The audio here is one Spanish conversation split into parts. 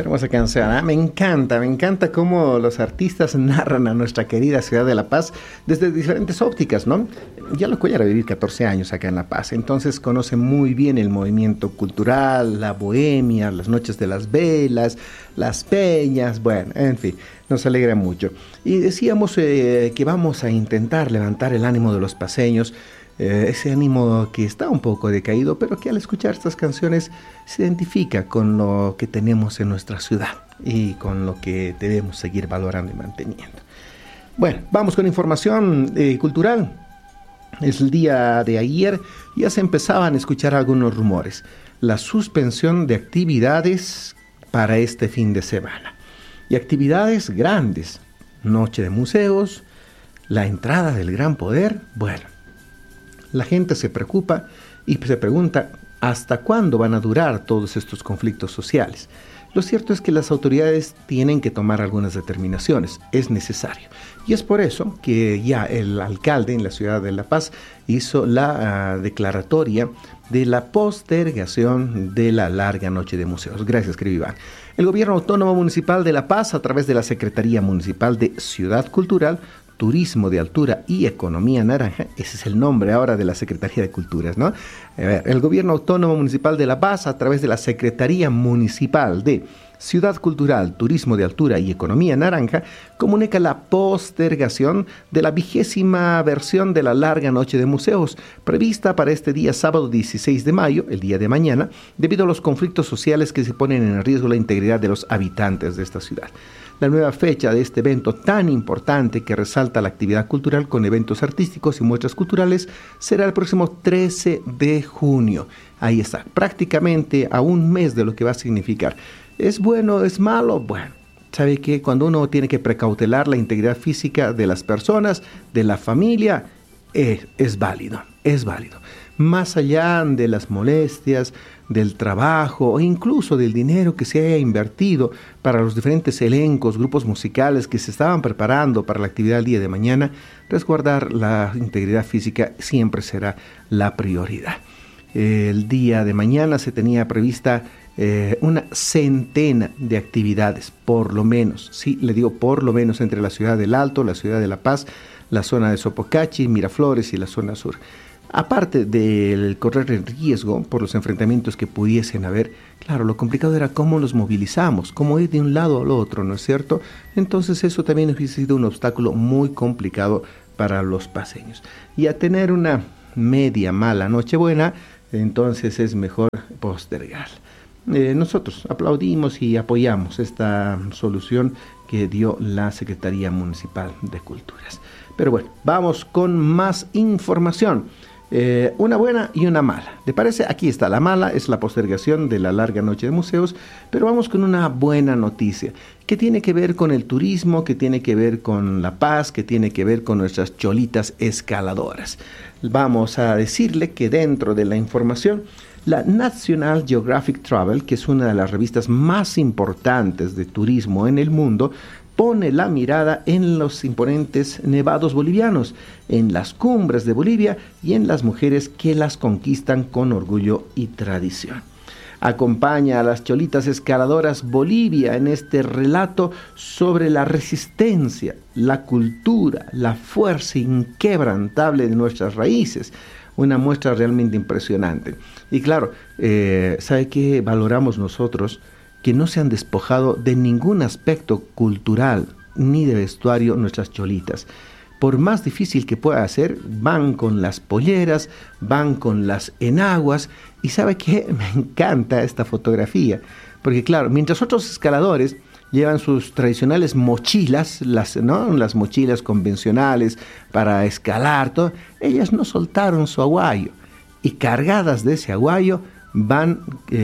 hermosa canción, ¿eh? Me encanta cómo los artistas narran a nuestra querida ciudad de La Paz desde diferentes ópticas, ¿no? Ya lo Cuellar a vivir 14 años acá en La Paz, entonces conoce muy bien el movimiento cultural, la bohemia, las noches de las velas, las peñas, bueno, en fin, nos alegra mucho. Y decíamos que vamos a intentar levantar el ánimo de los paceños, ese ánimo que está un poco decaído, pero que al escuchar estas canciones se identifica con lo que tenemos en nuestra ciudad y con lo que debemos seguir valorando y manteniendo. Bueno, vamos con información cultural. Es el día de ayer, ya se empezaban a escuchar algunos rumores. La suspensión de actividades para este fin de semana. Y actividades grandes. Noche de museos, la entrada del Gran Poder, bueno. La gente se preocupa y se pregunta ¿hasta cuándo van a durar todos estos conflictos sociales? Lo cierto es que las autoridades tienen que tomar algunas determinaciones, es necesario. Y es por eso que ya el alcalde en la ciudad de La Paz hizo la declaratoria de la postergación de la larga noche de museos. Gracias, querido Iván. El Gobierno Autónomo Municipal de La Paz, a través de la Secretaría Municipal de Ciudad Cultural, Turismo de Altura y Economía Naranja, ese es el nombre ahora de la Secretaría de Culturas, ¿no? El Gobierno Autónomo Municipal de La Paz, a través de la Secretaría Municipal de Ciudad Cultural, Turismo de Altura y Economía Naranja, comunica la postergación de la 20ª versión de la larga noche de museos, prevista para este día sábado 16 de mayo, el día de mañana, debido a los conflictos sociales que se ponen en riesgo la integridad de los habitantes de esta ciudad. La nueva fecha de este evento tan importante que resalta la actividad cultural con eventos artísticos y muestras culturales será el próximo 13 de junio. Ahí está, prácticamente a un mes de lo que va a significar. ¿Es bueno? ¿Es malo? Bueno, ¿sabe qué? Cuando uno tiene que precautelar la integridad física de las personas, de la familia, es válido, es válido. Más allá de las molestias, del trabajo o incluso del dinero que se haya invertido para los diferentes elencos, grupos musicales que se estaban preparando para la actividad del día de mañana, resguardar la integridad física siempre será la prioridad. El día de mañana se tenía prevista una centena de actividades, por lo menos, sí, le digo por lo menos, entre la ciudad del Alto, la ciudad de La Paz, la zona de Sopocachi, Miraflores y la zona sur. Aparte del correr el riesgo por los enfrentamientos que pudiesen haber, claro, lo complicado era cómo los movilizamos, cómo ir de un lado al otro, ¿no es cierto? Entonces eso también hubiese sido un obstáculo muy complicado para los paceños. Y a tener una media mala Nochebuena, entonces es mejor postergar. Nosotros aplaudimos y apoyamos esta solución que dio la Secretaría Municipal de Culturas. Pero bueno, vamos con más información. Una buena y una mala. ¿Te parece? Aquí está. La mala es la postergación de la larga noche de museos, pero vamos con una buena noticia que tiene que ver con el turismo, que tiene que ver con La Paz, que tiene que ver con nuestras cholitas escaladoras. Vamos a decirle que dentro de la información, la National Geographic Travel, que es una de las revistas más importantes de turismo en el mundo, pone la mirada en los imponentes nevados bolivianos, en las cumbres de Bolivia y en las mujeres que las conquistan con orgullo y tradición. Acompaña a las cholitas escaladoras Bolivia en este relato sobre la resistencia, la cultura, la fuerza inquebrantable de nuestras raíces. Una muestra realmente impresionante. Y claro, ¿sabe qué valoramos nosotros? Que no se han despojado de ningún aspecto cultural ni de vestuario nuestras cholitas. Por más difícil que pueda ser, van con las polleras, van con las enaguas, y ¿sabe qué? Me encanta esta fotografía, porque claro, mientras otros escaladores llevan sus tradicionales mochilas, las mochilas convencionales para escalar, todo, ellas no soltaron su aguayo, y cargadas de ese aguayo, van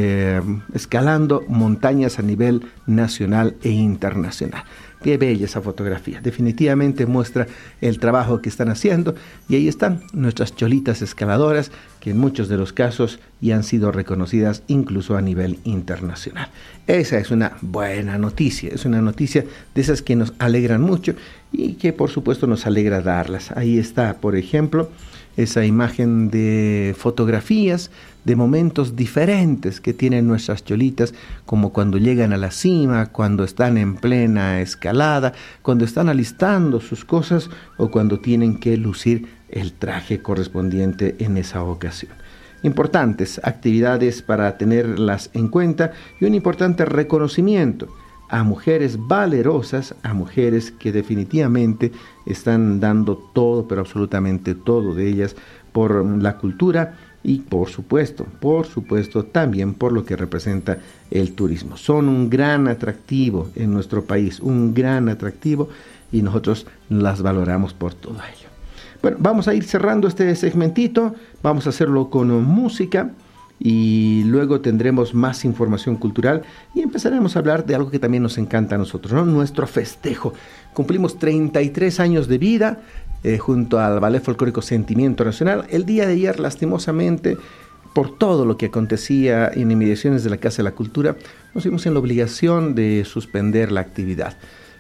escalando montañas a nivel nacional e internacional. Qué bella esa fotografía, definitivamente muestra el trabajo que están haciendo, y ahí están nuestras cholitas escaladoras, que en muchos de los casos ya han sido reconocidas incluso a nivel internacional. Esa es una buena noticia, es una noticia de esas que nos alegran mucho y que por supuesto nos alegra darlas. Ahí está, por ejemplo, esa imagen de fotografías de momentos diferentes que tienen nuestras cholitas, como cuando llegan a la cima, cuando están en plena escalada, cuando están alistando sus cosas o cuando tienen que lucir el traje correspondiente en esa ocasión. Importantes actividades para tenerlas en cuenta y un importante reconocimiento a mujeres valerosas, a mujeres que definitivamente están dando todo, pero absolutamente todo de ellas por la cultura y por supuesto también por lo que representa el turismo. Son un gran atractivo en nuestro país, un gran atractivo y nosotros las valoramos por todo ello. Bueno, vamos a ir cerrando este segmentito, vamos a hacerlo con música y luego tendremos más información cultural y empezaremos a hablar de algo que también nos encanta a nosotros, ¿no? Nuestro festejo. Cumplimos 33 años de vida junto al Ballet Folclórico Sentimiento Nacional. El día de ayer, lastimosamente, por todo lo que acontecía en inmediaciones de la Casa de la Cultura, nos vimos en la obligación de suspender la actividad.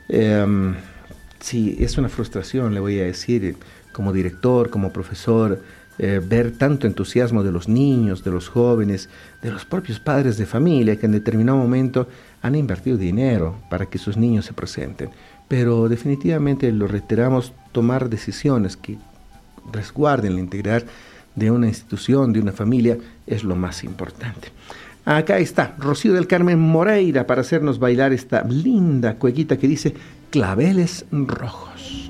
Sí, es una frustración, le voy a decir, como director, como profesor, ver tanto entusiasmo de los niños, de los jóvenes, de los propios padres de familia que en determinado momento han invertido dinero para que sus niños se presenten. Pero definitivamente lo reiteramos, tomar decisiones que resguarden la integridad de una institución, de una familia, es lo más importante. Acá está Rocío del Carmen Moreira para hacernos bailar esta linda cuequita que dice Claveles Rojos.